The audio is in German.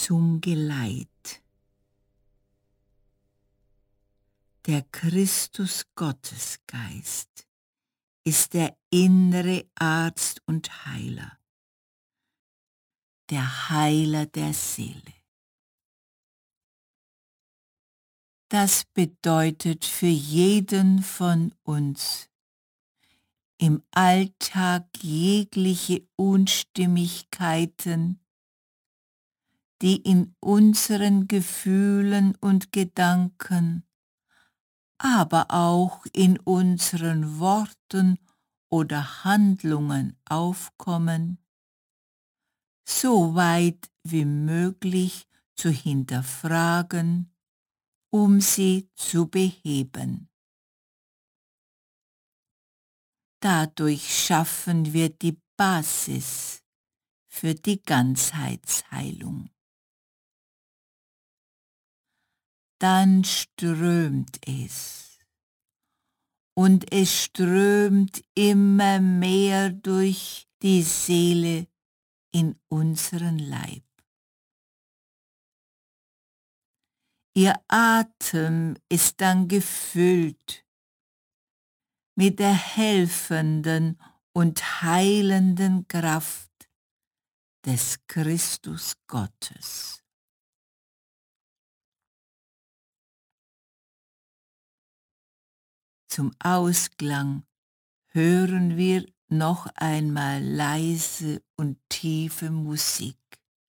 zum Geleit. Der Christus-Gottesgeist ist der innere Arzt und Heiler, der Heiler der Seele. Das bedeutet für jeden von uns, im Alltag jegliche Unstimmigkeiten, die in unseren Gefühlen und Gedanken, aber auch in unseren Worten oder Handlungen aufkommen, so weit wie möglich zu hinterfragen, um sie zu beheben. Dadurch schaffen wir die Basis für die Ganzheitsheilung. Dann strömt es. Und es strömt immer mehr durch die Seele in unseren Leib. Ihr Atem ist dann gefüllt mit der helfenden und heilenden Kraft des Christus Gottes. Zum Ausklang hören wir noch einmal leise und tiefe Musik.